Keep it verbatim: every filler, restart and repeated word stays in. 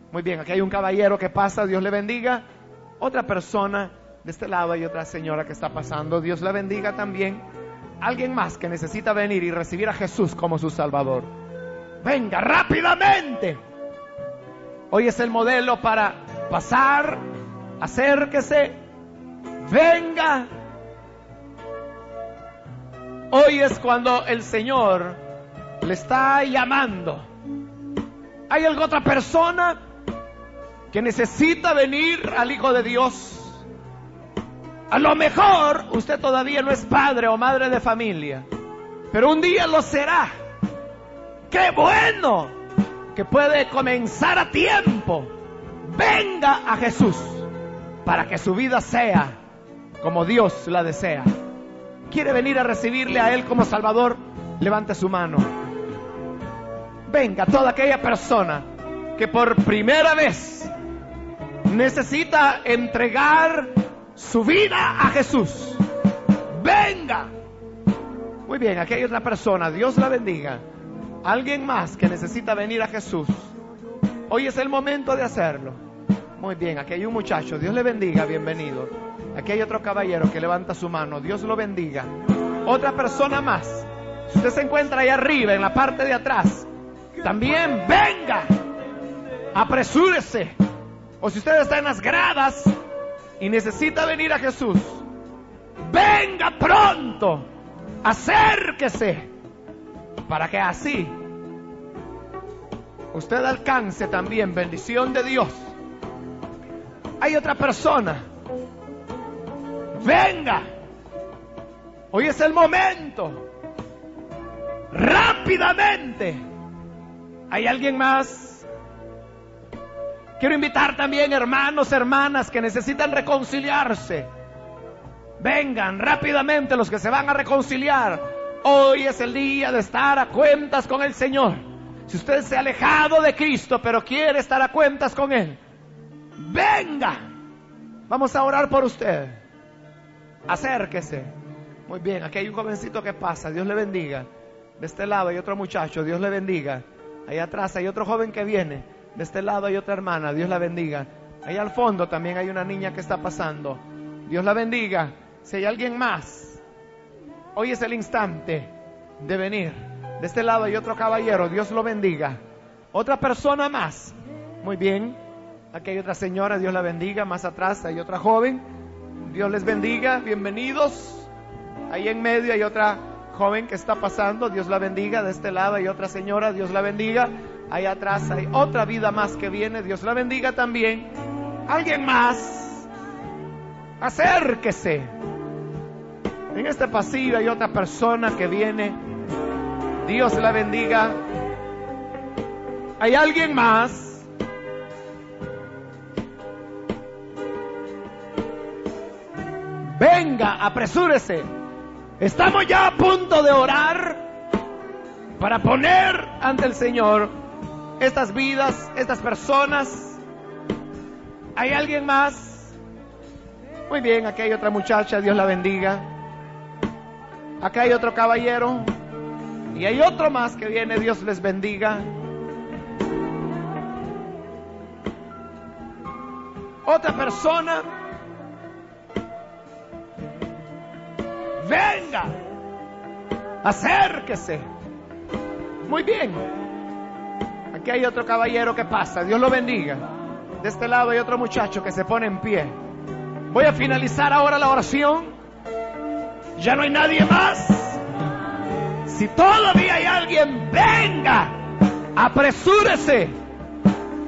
Muy bien, aquí hay un caballero que pasa, Dios le bendiga. Otra persona de este lado, hay otra señora que está pasando, Dios la bendiga también. Alguien más que necesita venir y recibir a Jesús como su Salvador. Venga, rápidamente. Hoy es el modelo para pasar. Acérquese. Venga. Hoy es cuando el Señor le está llamando. ¿Hay alguna otra persona que necesita venir al Hijo de Dios? A lo mejor usted todavía no es padre o madre de familia, pero un día lo será. ¡Qué bueno! Que puede comenzar a tiempo. Venga a Jesús para que su vida sea como Dios la desea. ¿Quiere venir a recibirle a Él como Salvador? Levante su mano. Venga, toda aquella persona que por primera vez necesita entregar su vida a Jesús. Venga. Muy bien, aquí hay otra persona, Dios la bendiga. Alguien más que necesita venir a Jesús. Hoy es el momento de hacerlo. Muy bien, aquí hay un muchacho, Dios le bendiga, bienvenido. Aquí hay otro caballero que levanta su mano, Dios lo bendiga. Otra persona más. Si usted se encuentra ahí arriba, en la parte de atrás, también venga, apresúrese. O si usted está en las gradas y necesita venir a Jesús, venga pronto, acérquese, para que así usted alcance también bendición de Dios. Hay otra persona, venga, hoy es el momento, rápidamente. ¿Hay alguien más? Quiero invitar también hermanos, hermanas que necesitan reconciliarse. Vengan rápidamente los que se van a reconciliar. Hoy es el día de estar a cuentas con el Señor. Si usted se ha alejado de Cristo, pero quiere estar a cuentas con Él, venga. Vamos a orar por usted. Acérquese. Muy bien, aquí hay un jovencito que pasa. Dios le bendiga. De este lado hay otro muchacho. Dios le bendiga. Allá atrás hay otro joven que viene. De este lado hay otra hermana. Dios la bendiga. Allá al fondo también hay una niña que está pasando. Dios la bendiga. Si hay alguien más, hoy es el instante de venir. De este lado hay otro caballero. Dios lo bendiga. Otra persona más. Muy bien. Aquí hay otra señora. Dios la bendiga. Más atrás hay otra joven. Dios les bendiga. Bienvenidos. Ahí en medio hay otra joven que está pasando. Dios la bendiga. De este lado hay otra señora. Dios la bendiga. Ahí atrás hay otra vida más que viene. Dios la bendiga también. ¿Alguien más? Acérquese. En este pasillo hay otra persona que viene. Dios la bendiga. ¿Hay alguien más? Venga, apresúrese. Estamos ya a punto de orar para poner ante el Señor estas vidas, estas personas. ¿Hay alguien más? Muy bien, aquí hay otra muchacha, Dios la bendiga. Acá hay otro caballero. Y hay otro más que viene, Dios les bendiga. Otra persona. Venga, acérquese. Muy bien. Aquí hay otro caballero que pasa. Dios lo bendiga. De este lado hay otro muchacho que se pone en pie. Voy a finalizar ahora la oración. Ya no hay nadie más. Si todavía hay alguien, venga, apresúrese.